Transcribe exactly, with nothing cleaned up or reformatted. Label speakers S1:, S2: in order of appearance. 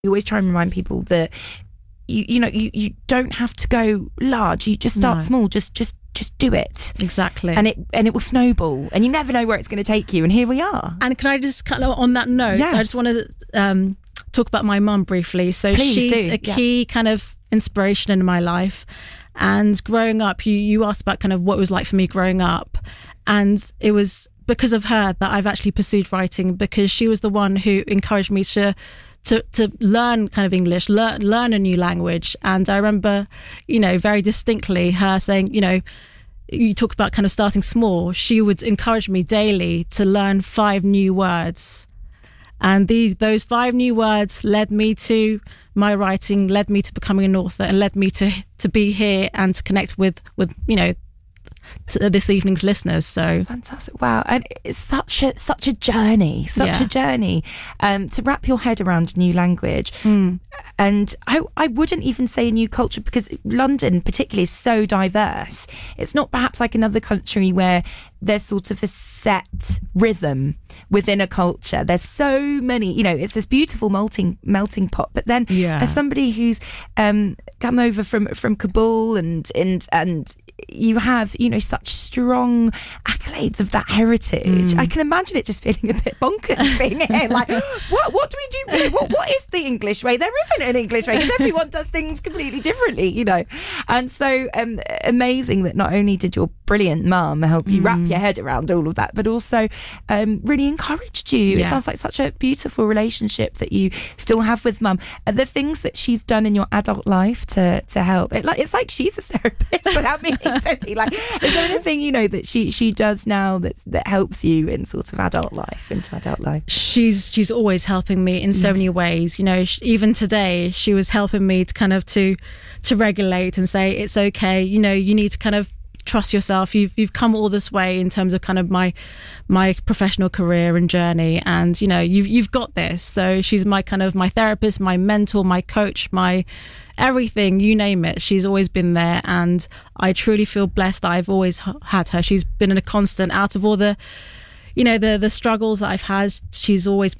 S1: You always try and remind people that you you know you, you don't have to go large. You just start
S2: No.
S1: small. Just just just do it.
S2: Exactly.
S1: And it and it will snowball, and you never know where it's going to take you. And here we are.
S2: And can I just kind of, on that note,
S1: Yes.
S2: I just want to um, talk about my mum briefly. So
S1: Please
S2: she's
S1: do,
S2: a
S1: yeah.
S2: key kind of inspiration in my life. And growing up, you, you asked about kind of what it was like for me growing up. And it was because of her that I've actually pursued writing, because she was the one who encouraged me to to to learn kind of English, learn learn a new language. And I remember, you know, very distinctly her saying, you know, you talk about kind of starting small. She would encourage me daily to learn five new words. And these those five new words led me to my writing, led me to becoming an author, and led me to to be here and to connect with, with you know, to this evening's listeners. So
S1: Fantastic. Wow. And it's such a such a journey, such
S2: Yeah.
S1: a journey um, to wrap your head around a new language.
S2: Mm.
S1: And I, I wouldn't even say a new culture, because London particularly is so diverse. It's not perhaps like another country where there's sort of a set rhythm within a culture. There's so many, you know, it's this beautiful melting melting pot. But then
S2: Yeah.
S1: as somebody who's um, come over from, from Kabul and, and, and you have, you know, such strong accolades of that heritage.
S2: Mm.
S1: I can imagine it just feeling a bit bonkers being here. Like, what what do we do? What What is the English way? There isn't an English way, because everyone does things completely differently, you know. And so um, amazing that not only did your brilliant mum help you wrap your head around all of that, but also um, really encouraged you. It
S2: Yeah.
S1: sounds like such a beautiful relationship that you still have with mum. Are the things that she's done in your adult life to to help? It, like, it's like she's a therapist without meaning to be. Like, is there anything, you know, that she she does now that that helps you in sort of adult life, into adult life?
S2: she's she's always helping me in so
S1: Yes.
S2: many ways. You know, sh- even today she was helping me to kind of to to regulate and say it's okay. You know, you need to kind of trust yourself. You've you've come all this way in terms of kind of my my professional career and journey, and you know you've you've got this. So she's my kind of my therapist, my mentor, my coach, my everything, you name it. She's always been there, and I truly feel blessed that I've always h- had her. She's been a constant out of all the, you know, the the struggles that I've had. She's always